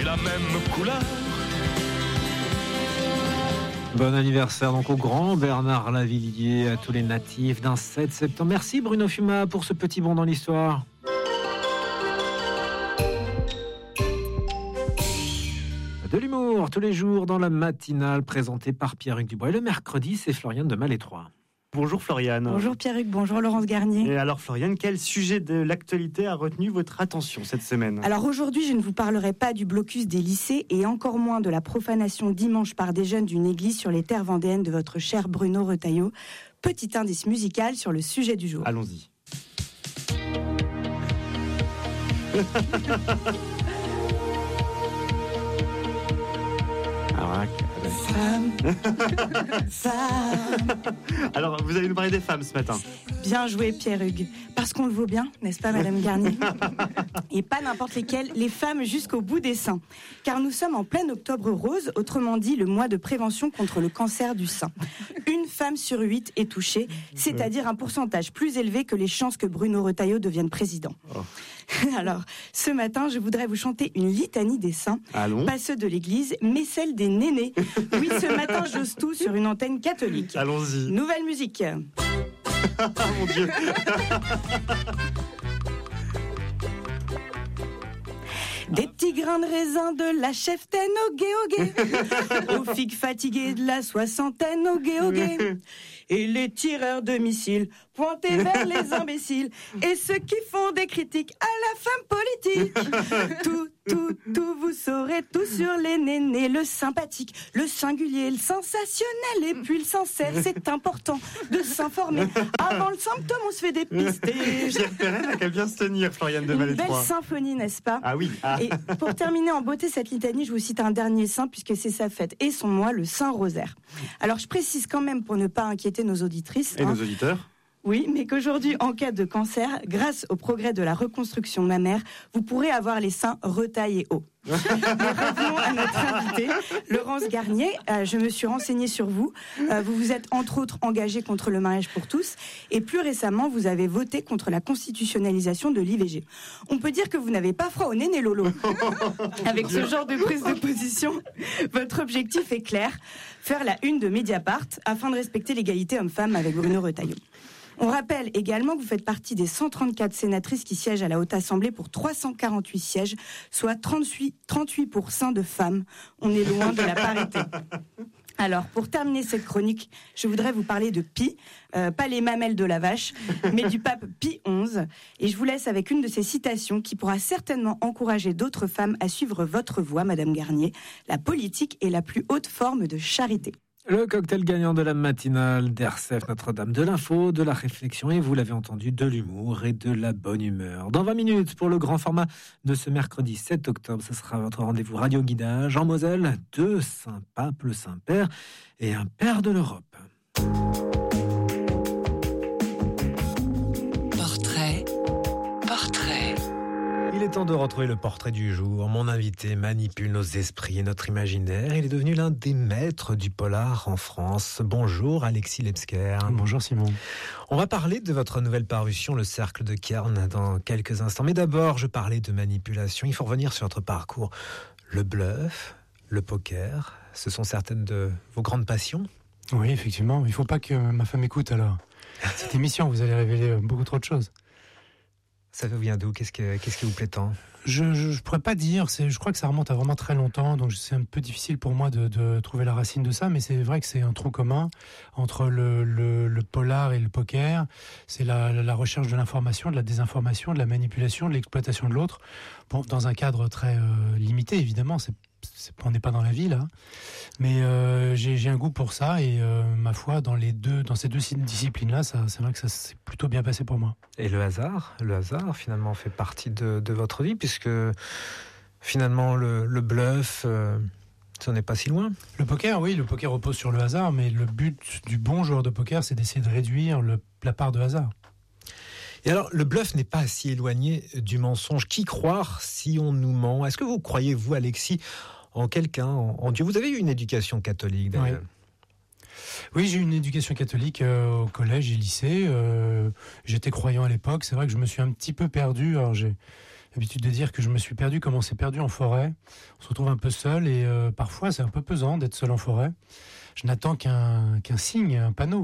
la même couleur. Bon anniversaire donc au grand Bernard Lavilliers, à tous les natifs d'un 7 septembre. Merci Bruno Fuma pour ce petit bond dans l'histoire. De l'humour tous les jours dans la matinale présentée par Pierre-Hugues Dubois. Et le mercredi, c'est Floriane de Malétroit. Bonjour Floriane. Bonjour Pierre-Hugues, bonjour Laurence Garnier. Et alors Floriane, quel sujet de l'actualité a retenu votre attention cette semaine ? Alors aujourd'hui, je ne vous parlerai pas du blocus des lycées et encore moins de la profanation dimanche par des jeunes d'une église sur les terres vendéennes de votre cher Bruno Retailleau. Petit indice musical sur le sujet du jour. Allons-y. Femme. Alors, vous allez nous parler des femmes ce matin. Bien joué Pierre-Hugues, parce qu'on le vaut bien, n'est-ce pas Madame Garnier ? Et pas n'importe lesquelles, les femmes jusqu'au bout des seins. Car nous sommes en plein octobre rose, autrement dit le mois de prévention contre le cancer du sein. Une femme sur 8 est touchée, c'est-à-dire un pourcentage plus élevé que les chances que Bruno Retailleau devienne président. Oh. Alors, ce matin, je voudrais vous chanter une litanie des seins. Allons. Pas ceux de l'église, mais celle des nénés. Oui, ce matin, j'ose tout sur une antenne catholique. Allons-y. Nouvelle musique. Oh mon Dieu. Des petits grains de raisin, de la cheftaine au gué. Aux figues fatiguées de la soixantaine au gué. Et les tireurs de missiles pointés vers les imbéciles. Et ceux qui font des critiques à la femme politique. Tout, vous saurez tout sur les nénés. Le sympathique, le singulier, le sensationnel et puis le sincère. C'est important de s'informer. Avant le symptôme, on se fait dépister. Pierre Perret n'a qu'à bien se tenir, Floriane de Malétroit. Une belle symphonie, n'est-ce pas ? Ah oui. Ah. Et pour terminer en beauté cette litanie, je vous cite un dernier saint, puisque c'est sa fête et son mois, le Saint Rosaire. Alors je précise quand même, pour ne pas inquiéter nos auditrices... Et nos auditeurs ? Oui, mais qu'aujourd'hui, en cas de cancer, grâce au progrès de la reconstruction mammaire, vous pourrez avoir les seins retaillés hauts. Mais revenons à notre invitée, Laurence Garnier. Je me suis renseignée sur vous. Vous vous êtes entre autres engagée contre le mariage pour tous. Et plus récemment, vous avez voté contre la constitutionnalisation de l'IVG. On peut dire que vous n'avez pas froid au nez, né Lolo. Avec ce genre de prise de position, votre objectif est clair. Faire la une de Mediapart afin de respecter l'égalité homme-femme avec Bruno Retailleau. On rappelle également que vous faites partie des 134 sénatrices qui siègent à la Haute Assemblée pour 348 sièges, soit 38% de femmes. On est loin de la parité. Alors, pour terminer cette chronique, je voudrais vous parler de Pi, pas les mamelles de la vache, mais du pape Pie XI. Et je vous laisse avec une de ces citations qui pourra certainement encourager d'autres femmes à suivre votre voie, Madame Garnier. La politique est la plus haute forme de charité. Le cocktail gagnant de la matinale d'RCF Notre-Dame, de l'info, de la réflexion et vous l'avez entendu, de l'humour et de la bonne humeur. Dans 20 minutes, pour le grand format de ce mercredi 7 octobre, ce sera votre rendez-vous radio guidage en Moselle, 2 Saint-Pape, le Saint-Père et un Père de l'Europe. Portrait. Il est temps de retrouver le portrait du jour. Mon invité manipule nos esprits et notre imaginaire. Il est devenu l'un des maîtres du polar en France. Bonjour Alexis Lebsker. Bonjour Simon. On va parler de votre nouvelle parution, Le Cercle de Cairn, dans quelques instants. Mais d'abord, je parlais de manipulation. Il faut revenir sur votre parcours. Le bluff, le poker, ce sont certaines de vos grandes passions ? Oui, effectivement. Il ne faut pas que ma femme écoute alors. Cette émission, vous allez révéler beaucoup trop de choses. Ça vous vient d'où ? Qu'est-ce qui vous plaît tant ? Je pourrais pas dire. Je crois que ça remonte à vraiment très longtemps, donc c'est un peu difficile pour moi de trouver la racine de ça. Mais c'est vrai que c'est un trou commun entre le polar et le poker. C'est la recherche de l'information, de la désinformation, de la manipulation, de l'exploitation de l'autre. Bon, dans un cadre très limité, évidemment. On n'est pas dans la vie là, mais j'ai un goût pour ça et ma foi dans ces deux disciplines-là, c'est vrai que ça s'est plutôt bien passé pour moi. Et le hasard finalement fait partie de votre vie puisque finalement le bluff, ça n'est pas si loin. Le poker repose sur le hasard, mais le but du bon joueur de poker, c'est d'essayer de réduire la part de hasard. Et alors, le bluff n'est pas si éloigné du mensonge. Qui croire si on nous ment ? Est-ce que vous croyez, vous, Alexis, en quelqu'un, en Dieu ? Vous avez eu une éducation catholique, d'ailleurs. Oui, j'ai eu une éducation catholique au collège et lycée. J'étais croyant à l'époque. C'est vrai que je me suis un petit peu perdu. Alors, l'habitude de dire que je me suis perdu comme on s'est perdu en forêt. On se retrouve un peu seul et parfois c'est un peu pesant d'être seul en forêt. Je n'attends qu'un signe, un panneau.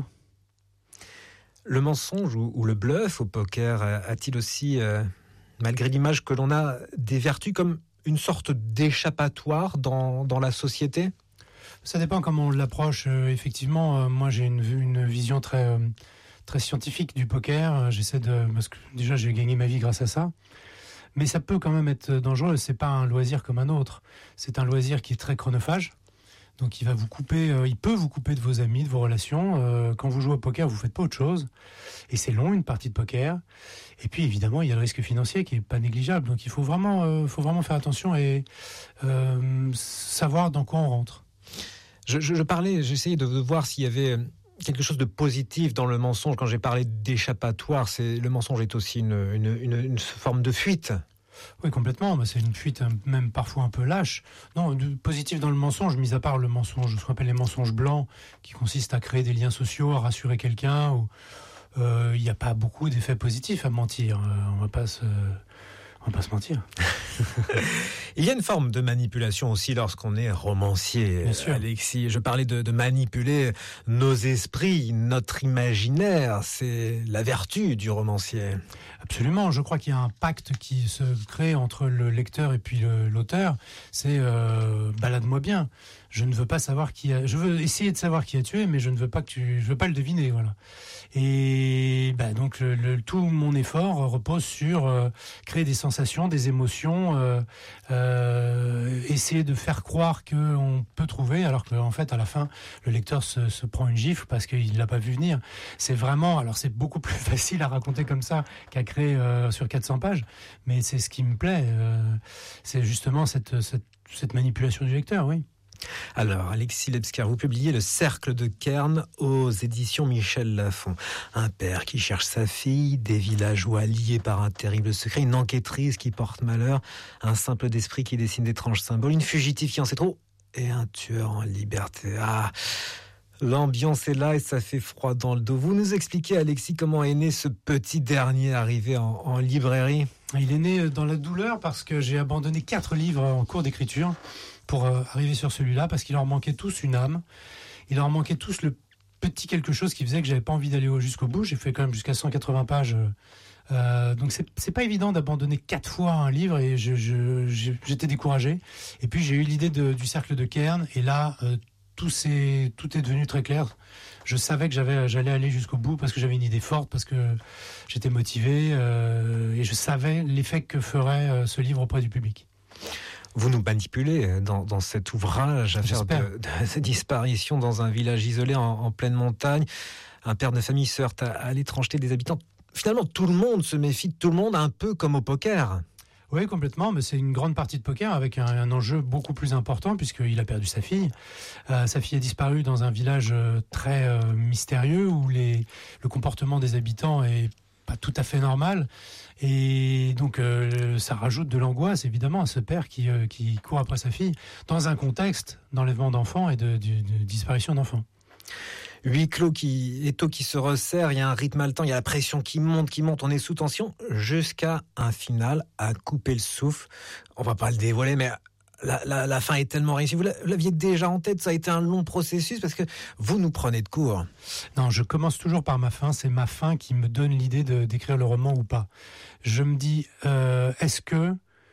Le mensonge ou le bluff au poker a-t-il aussi, malgré l'image que l'on a, des vertus comme une sorte d'échappatoire dans la société ? Ça dépend comment on l'approche. Effectivement, moi j'ai une vision très scientifique du poker. Parce que déjà j'ai gagné ma vie grâce à ça. Mais ça peut quand même être dangereux. C'est pas un loisir comme un autre. C'est un loisir qui est très chronophage. Donc il peut vous couper de vos amis, de vos relations. Quand vous jouez au poker, vous faites pas autre chose. Et c'est long, une partie de poker. Et puis évidemment, il y a le risque financier qui est pas négligeable. Donc il faut vraiment faire attention et savoir dans quoi on rentre. J'essayais de voir s'il y avait quelque chose de positif dans le mensonge. Quand j'ai parlé d'échappatoire, le mensonge est aussi une forme de fuite. Oui, complètement. C'est une fuite même parfois un peu lâche. Non, du positif dans le mensonge, mis à part le mensonge, ce qu'on appelle les mensonges blancs, qui consistent à créer des liens sociaux, à rassurer quelqu'un. Il n'y a pas beaucoup d'effets positifs à mentir. On va pas se mentir. Il y a une forme de manipulation aussi lorsqu'on est romancier, Alexis. Je parlais de manipuler nos esprits, notre imaginaire. C'est la vertu du romancier. Absolument. Je crois qu'il y a un pacte qui se crée entre le lecteur et puis l'auteur. C'est balade-moi bien. Je ne veux pas savoir je veux essayer de savoir qui a tué, mais je ne veux pas je veux pas le deviner, voilà. Et donc tout mon effort repose sur créer des sensations, des émotions, essayer de faire croire qu'on peut trouver, alors qu'en fait à la fin le lecteur se prend une gifle parce qu'il l'a pas vu venir. C'est beaucoup plus facile à raconter comme ça qu'à créer sur 400 pages, mais c'est ce qui me plaît. C'est justement cette manipulation du lecteur, oui. Alors, Alexis Lebsker, vous publiez Le Cercle de Cairns aux éditions Michel Lafon. Un père qui cherche sa fille, des villageois liés par un terrible secret, une enquêtrice qui porte malheur, un simple d'esprit qui dessine d'étranges symboles, une fugitive qui en sait trop, et un tueur en liberté. Ah, l'ambiance est là et ça fait froid dans le dos. Vous nous expliquez, Alexis, comment est né ce petit dernier arrivé en librairie ? Il est né dans la douleur parce que j'ai abandonné 4 livres en cours d'écriture pour arriver sur celui-là, parce qu'il leur manquait tous une âme. Il leur manquait tous le petit quelque chose qui faisait que j'avais pas envie d'aller jusqu'au bout. J'ai fait quand même jusqu'à 180 pages. Donc c'est pas évident d'abandonner 4 fois un livre, et j'étais découragé. Et puis j'ai eu l'idée du Cercle de Cairns, et là tout est devenu très clair. Je savais que j'allais aller jusqu'au bout parce que j'avais une idée forte, parce que j'étais motivé, et je savais l'effet que ferait ce livre auprès du public. Vous nous manipulez dans cet ouvrage, affaire de disparition dans un village isolé en pleine montagne. Un père de famille se heurte à l'étrangeté des habitants. Finalement, tout le monde se méfie de tout le monde, un peu comme au poker. Oui, complètement, mais c'est une grande partie de poker avec un enjeu beaucoup plus important, puisqu'il a perdu sa fille. Sa fille a disparu dans un village très mystérieux où le comportement des habitants est pas tout à fait normal. Et donc ça rajoute de l'angoisse évidemment à ce père qui court après sa fille dans un contexte d'enlèvement d'enfants et de disparition d'enfants. Huis clos étau qui se resserre, il y a un rythme haletant, il y a la pression qui monte, on est sous tension jusqu'à un final à couper le souffle. On va pas le dévoiler, mais la fin est tellement réussie. Vous l'aviez déjà en tête, ça a été un long processus parce que vous nous prenez de court. Non, je commence toujours par ma fin. C'est ma fin qui me donne l'idée d'écrire le roman ou pas. Je me dis, est-ce que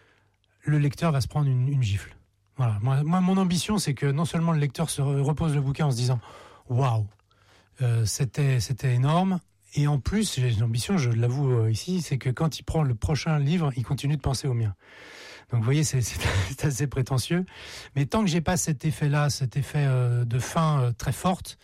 le lecteur va se prendre une gifle ? Voilà. Moi, mon ambition, c'est que non seulement le lecteur se repose le bouquin en se disant « Waouh, c'était énorme », et en plus, j'ai une ambition, je l'avoue ici, c'est que quand il prend le prochain livre, il continue de penser au mien. Donc vous voyez, c'est assez prétentieux. Mais tant que j'ai pas cet effet-là, cet effet de fin très forte,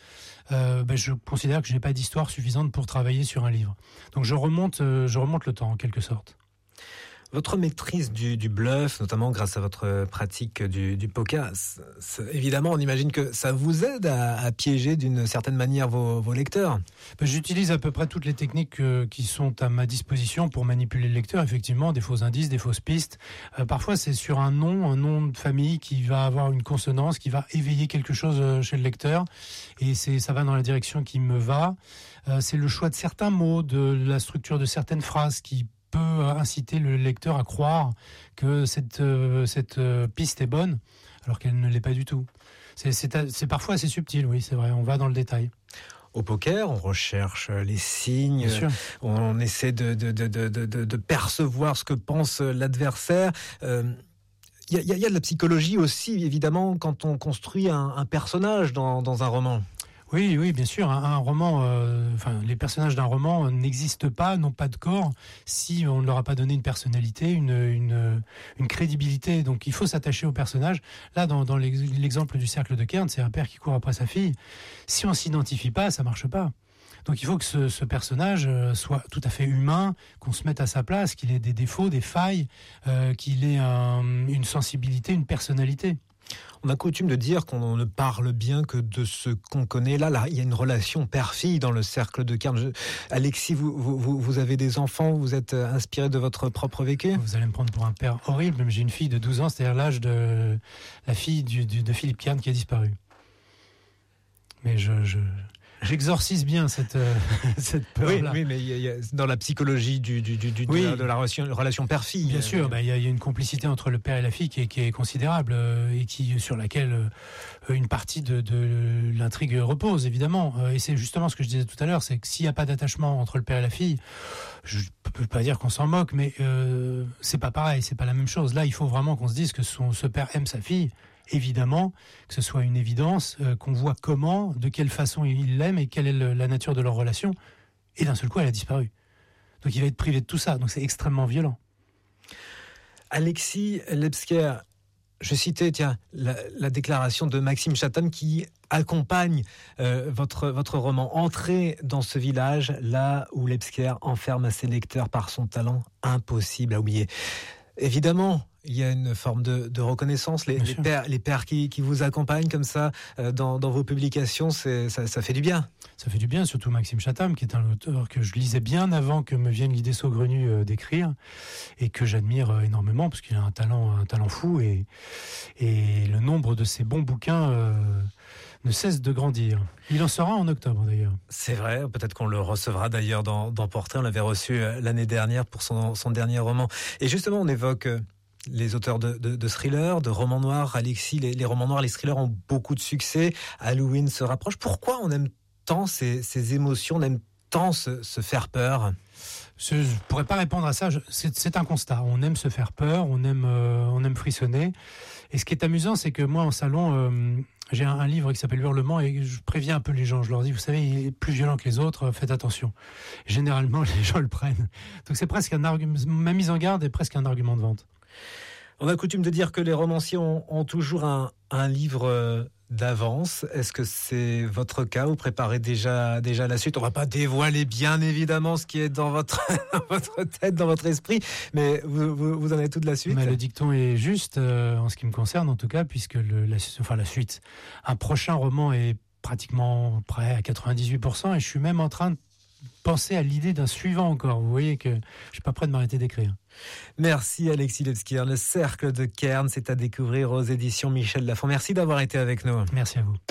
je considère que je n'ai pas d'histoire suffisante pour travailler sur un livre. Donc je remonte le temps en quelque sorte. Votre maîtrise du bluff, notamment grâce à votre pratique du poker, évidemment, on imagine que ça vous aide à piéger d'une certaine manière vos lecteurs. J'utilise à peu près toutes les techniques qui sont à ma disposition pour manipuler le lecteur. Effectivement, des faux indices, des fausses pistes. Parfois, c'est sur un nom de famille qui va avoir une consonance, qui va éveiller quelque chose chez le lecteur. Et ça va dans la direction qui me va. C'est le choix de certains mots, de la structure de certaines phrases qui peut inciter le lecteur à croire que cette piste est bonne, alors qu'elle ne l'est pas du tout. C'est parfois assez subtil, oui, c'est vrai, on va dans le détail. Au poker, on recherche les signes, on essaie de percevoir ce que pense l'adversaire. Il y a de la psychologie aussi, évidemment, quand on construit un personnage dans un roman. Oui, bien sûr. Un roman, les personnages d'un roman n'existent pas, n'ont pas de corps, si on ne leur a pas donné une personnalité, une crédibilité. Donc, il faut s'attacher au personnage. Là, dans l'exemple du cercle de Cairns, c'est un père qui court après sa fille. Si on s'identifie pas, ça marche pas. Donc, il faut que ce personnage soit tout à fait humain, qu'on se mette à sa place, qu'il ait des défauts, des failles, qu'il ait une sensibilité, une personnalité. On a coutume de dire qu'on ne parle bien que de ce qu'on connaît. Là, il y a une relation père-fille dans le cercle de Cairns. Alexis, vous avez des enfants, vous êtes inspiré de votre propre vécu ? Vous allez me prendre pour un père horrible, même j'ai une fille de 12 ans, c'est-à-dire l'âge de la fille de Philippe Cairns qui a disparu. Mais j'exorcise bien cette peur-là. Oui, mais il y a, dans la psychologie de la relation père-fille. Bien sûr, il y a une complicité entre le père et la fille qui est considérable et sur laquelle une partie de l'intrigue repose, évidemment. Et c'est justement ce que je disais tout à l'heure, c'est que s'il n'y a pas d'attachement entre le père et la fille, je ne peux pas dire qu'on s'en moque, mais c'est pas pareil, c'est pas la même chose. Là, il faut vraiment qu'on se dise que ce père aime sa fille. Évidemment, que ce soit une évidence, qu'on voit comment, de quelle façon il l'aime et quelle est la nature de leur relation. Et d'un seul coup, elle a disparu. Donc il va être privé de tout ça. Donc c'est extrêmement violent. Alexis Lebsker, je citais la déclaration de Maxime Chatham qui accompagne votre roman. Entrez dans ce village, là où Lebsker enferme ses lecteurs par son talent impossible à oublier. Évidemment, il y a une forme de reconnaissance. Les pères qui vous accompagnent comme ça dans vos publications, ça fait du bien. Ça fait du bien, surtout Maxime Chatham, qui est un auteur que je lisais bien avant que me vienne l'idée saugrenue d'écrire et que j'admire énormément parce qu'il a un talent fou et le nombre de ses bons bouquins ne cesse de grandir. Il en sera en octobre d'ailleurs. C'est vrai, peut-être qu'on le recevra d'ailleurs dans Portrait. On l'avait reçu l'année dernière pour son dernier roman. Et justement, on évoque les auteurs de thrillers, de romans noirs. Alexis, les romans noirs, les thrillers ont beaucoup de succès. Halloween se rapproche. Pourquoi on aime tant ces émotions, on aime tant se faire peur ? Je ne pourrais pas répondre à ça. C'est un constat. On aime se faire peur, on aime frissonner. Et ce qui est amusant, c'est que moi, en salon, j'ai un livre qui s'appelle Hurlement et je préviens un peu les gens. Je leur dis, vous savez, il est plus violent que les autres, faites attention. Généralement, les gens le prennent. Donc c'est presque un argument. Ma mise en garde est presque un argument de vente. On a coutume de dire que les romanciers ont toujours un livre d'avance. Est-ce que c'est votre cas ? Vous préparez déjà la suite ? On ne va pas dévoiler bien évidemment ce qui est dans votre tête, dans votre esprit, mais vous en avez tout de la suite. Mais le dicton est juste, en ce qui me concerne en tout cas, puisque la suite. Un prochain roman est pratiquement prêt à 98% et je suis même en train de penser à l'idée d'un suivant encore. Vous voyez que je ne suis pas prêt de m'arrêter d'écrire. Merci Alexis Lebsker. Le cercle de Cairns, c'est à découvrir aux éditions Michel Lafon. Merci d'avoir été avec nous. Merci à vous.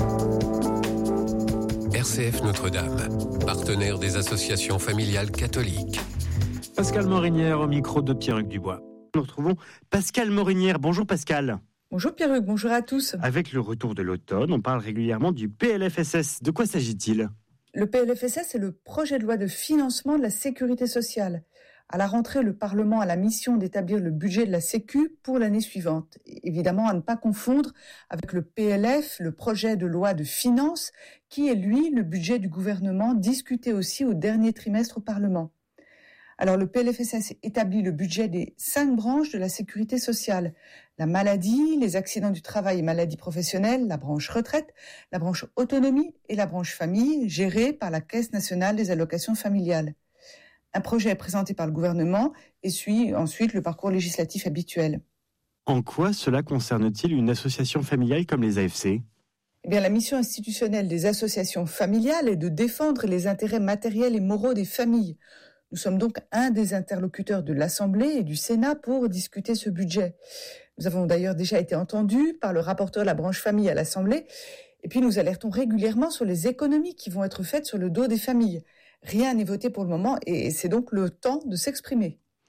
RCF Notre-Dame, partenaire des associations familiales catholiques. Pascal Morinière au micro de Pierre-Hugues Dubois. Nous retrouvons Pascal Morinière. Bonjour Pascal. Bonjour Pierre-Hugues, bonjour à tous. Avec le retour de l'automne, on parle régulièrement du PLFSS. De quoi s'agit-il ? Le PLFSS est le projet de loi de financement de la sécurité sociale. À la rentrée, le Parlement a la mission d'établir le budget de la Sécu pour l'année suivante. Évidemment, à ne pas confondre avec le PLF, le projet de loi de finances, qui est, lui, le budget du gouvernement, discuté aussi au dernier trimestre au Parlement. Alors, le PLFSS établit le budget des 5 branches de la sécurité sociale. La maladie, les accidents du travail et maladies professionnelles, la branche retraite, la branche autonomie et la branche famille, gérée par la Caisse nationale des allocations familiales. Un projet est présenté par le gouvernement et suit ensuite le parcours législatif habituel. En quoi cela concerne-t-il une association familiale comme les AFC ? Eh bien, la mission institutionnelle des associations familiales est de défendre les intérêts matériels et moraux des familles. Nous sommes donc un des interlocuteurs de l'Assemblée et du Sénat pour discuter ce budget. Nous avons d'ailleurs déjà été entendus par le rapporteur de la branche famille à l'Assemblée. Et puis nous alertons régulièrement sur les économies qui vont être faites sur le dos des familles. Rien n'est voté pour le moment et c'est donc le temps de s'exprimer.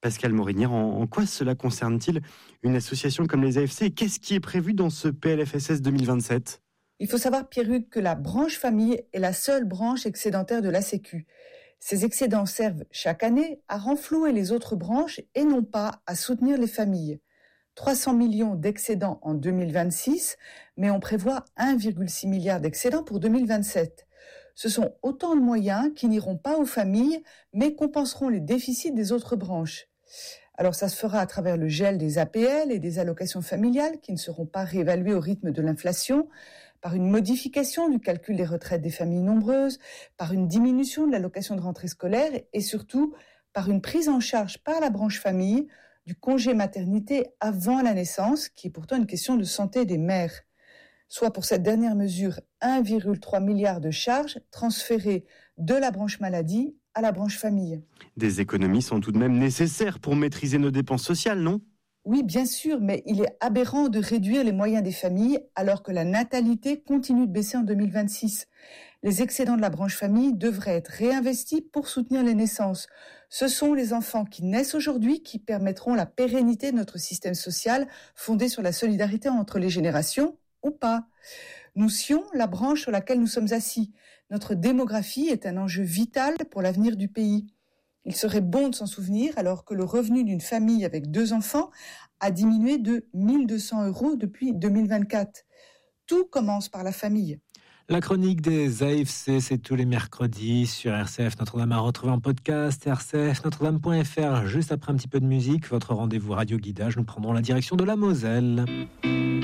Pascal Morinière, en quoi cela concerne-t-il une association comme les AFC ? Qu'est-ce qui est prévu dans ce PLFSS 2027 ? Il faut savoir, Pierruc, que la branche famille est la seule branche excédentaire de la Sécu. Ces excédents servent chaque année à renflouer les autres branches et non pas à soutenir les familles. 300 millions d'excédents en 2026, mais on prévoit 1,6 milliard d'excédents pour 2027. Ce sont autant de moyens qui n'iront pas aux familles, mais compenseront les déficits des autres branches. Alors ça se fera à travers le gel des APL et des allocations familiales qui ne seront pas réévaluées au rythme de l'inflation, par une modification du calcul des retraites des familles nombreuses, par une diminution de l'allocation de rentrée scolaire et surtout par une prise en charge par la branche famille du congé maternité avant la naissance, qui est pourtant une question de santé des mères. Soit pour cette dernière mesure 1,3 milliard de charges transférées de la branche maladie à la branche famille. Des économies sont tout de même nécessaires pour maîtriser nos dépenses sociales, non ? Oui, bien sûr, mais il est aberrant de réduire les moyens des familles alors que la natalité continue de baisser en 2026. Les excédents de la branche famille devraient être réinvestis pour soutenir les naissances. Ce sont les enfants qui naissent aujourd'hui qui permettront la pérennité de notre système social fondé sur la solidarité entre les générations ou pas. Nous scions la branche sur laquelle nous sommes assis. Notre démographie est un enjeu vital pour l'avenir du pays. Il serait bon de s'en souvenir alors que le revenu d'une famille avec 2 enfants a diminué de 1 200 € depuis 2024. Tout commence par la famille. La chronique des AFC, c'est tous les mercredis sur RCF Notre-Dame à retrouver en podcast, rcfnotredame.fr. Juste après un petit peu de musique, votre rendez-vous radio guidage, nous prendrons la direction de la Moselle.